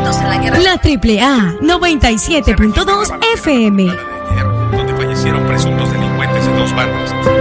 La AAA 97.2 FM. Donde fallecieron presuntos delincuentes de dos bandas.